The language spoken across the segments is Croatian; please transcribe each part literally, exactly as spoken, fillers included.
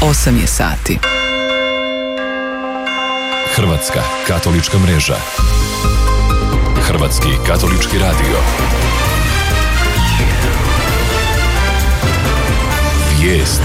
osam je sati. Hrvatska katolička mreža. Hrvatski katolički radio. Vijesti.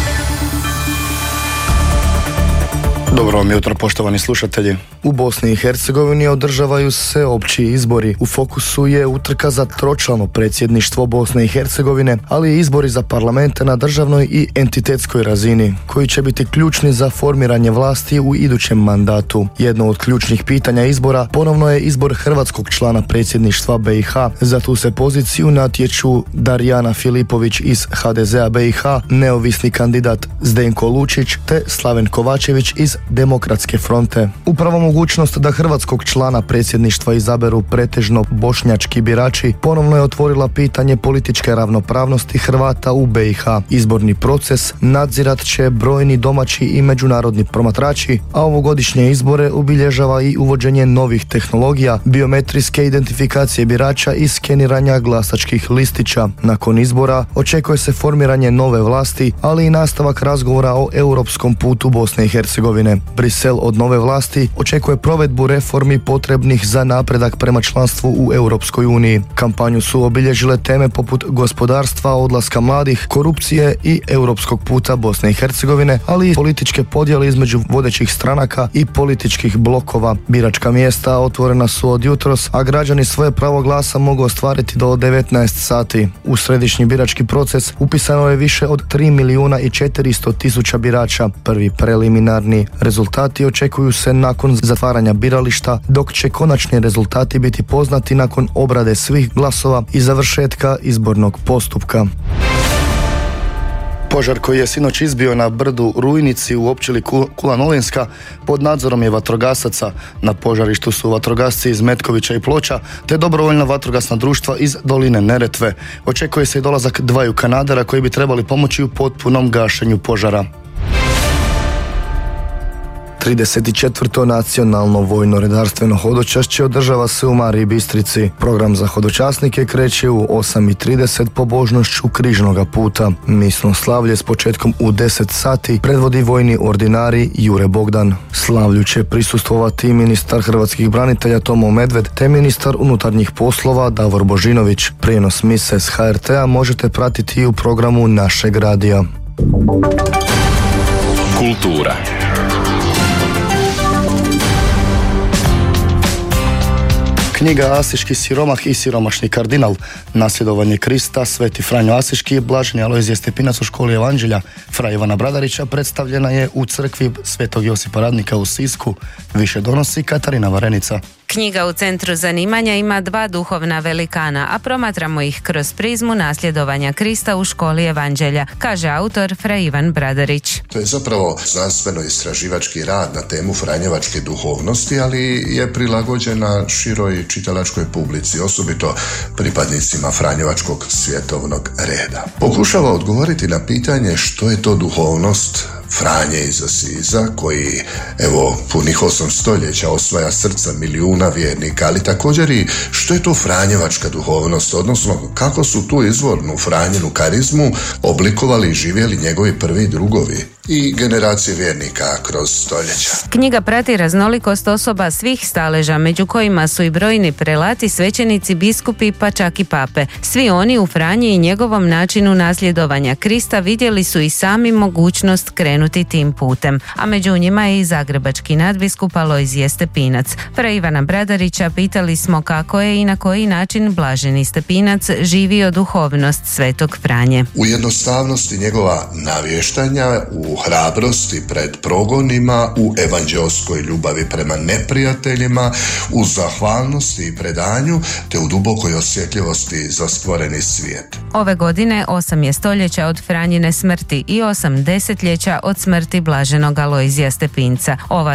Dobro vam jutro, poštovani slušatelji. U Bosni i Hercegovini održavaju se opći izbori. U fokusu je utrka za tročlano predsjedništvo Bosne i Hercegovine, ali i izbori za parlamente na državnoj i entitetskoj razini, koji će biti ključni za formiranje vlasti u idućem mandatu. Jedno od ključnih pitanja izbora ponovno je izbor hrvatskog člana predsjedništva B i H. Za tu se poziciju natječu Darijana Filipović iz H D Z a B i H, neovisni kandidat Zdenko Lučić te Slaven Kovačević iz Demokratske fronte. Upravo mogućnost da hrvatskog člana predsjedništva izaberu pretežno bošnjački birači ponovno je otvorila pitanje političke ravnopravnosti Hrvata u B i H. Izborni proces nadzirat će brojni domaći i međunarodni promatrači, a ovogodišnje izbore obilježava i uvođenje novih tehnologija, biometrijske identifikacije birača i skeniranja glasačkih listića. Nakon izbora očekuje se formiranje nove vlasti, ali i nastavak razgovora o europskom putu Bosne i Hercegovine. Brisel od nove vlasti očekuje provedbu reformi potrebnih za napredak prema članstvu u Europskoj uniji. Kampanju su obilježile teme poput gospodarstva, odlaska mladih, korupcije i europskog puta Bosne i Hercegovine, ali i političke podjele između vodećih stranaka i političkih blokova. Biračka mjesta otvorena su od jutros, a građani svoje pravo glasa mogu ostvariti do devetnaest sati. U središnji birački proces upisano je više od tri milijuna i četiristo tisuća birača. Prvi preliminarni rezultati očekuju se nakon zatvaranja birališta, dok će konačni rezultati biti poznati nakon obrade svih glasova i završetka izbornog postupka. Požar koji je sinoć izbio na brdu Rujnici u općini Kula Nolinska pod nadzorom je vatrogasaca. Na požarištu su vatrogasci iz Metkovića i Ploča te dobrovoljna vatrogasna društva iz doline Neretve. Očekuje se i dolazak dvaju kanadera koji bi trebali pomoći u potpunom gašenju požara. trideset četvrto nacionalno vojno redarstveno hodočašće održava se u Mariji Bistrici. Program za hodočasnike kreće u osam i trideset pobožnošću Križnoga puta. Misno slavlje s početkom u deset sati predvodi vojni ordinari Jure Bogdan. Slavlju će prisustvovati ministar hrvatskih branitelja Tomo Medved te ministar unutarnjih poslova Davor Božinović. Prijenos mise s H R T a možete pratiti i u programu našeg radija. Kultura. Knjiga Asiški siromah i siromašni kardinal, nasljedovanje Krista, Sveti Franjo Asiški i Blaženi Alojzije Stepinac u školi Evanđelja fra Ivana Bradarića predstavljena je u crkvi Svetog Josipa Radnika u Sisku. Više donosi Katarina Varenica. Knjiga u centru zanimanja ima dva duhovna velikana, a promatramo ih kroz prizmu nasljedovanja Krista u školi Evanđelja, kaže autor fra Ivan Bradarić. To je zapravo znanstveno-istraživački rad na temu franjevačke duhovnosti, ali je prilagođena široj čitalačkoj publici, osobito pripadnicima franjevačkog svjetovnog reda. Pokušava odgovoriti na pitanje što je to duhovnost Franje iz Asiza, koji, evo, punih osam stoljeća osvaja srca milijuna vjernika, ali također i što je to franjevačka duhovnost, odnosno kako su tu izvornu Franjinu karizmu oblikovali i živjeli njegovi prvi drugovi i generacije vjernika kroz stoljeća. Knjiga prati raznolikost osoba svih staleža, među kojima su i brojni prelati, svećenici, biskupi, pa čak i pape. Svi oni u Franji i njegovom načinu nasljedovanja Krista vidjeli su i sami mogućnost krenuti tim putem, a među njima je i zagrebački nadbiskup Alojzije Stepinac. Fra Ivana Bradarića pitali smo kako je i na koji način Blaženi Stepinac živio duhovnost Svetog Franje. U jednostavnosti njegova navještanja, u hrabrosti pred progonima, u evanđelskoj ljubavi prema neprijateljima, u zahvalnosti i predanju, te u dubokoj osjetljivosti za stvoreni svijet. Ove godine osam je stoljeća od Franjine smrti i osam desetljeća od smrti Blaženog Alojzija Stepinca. Ova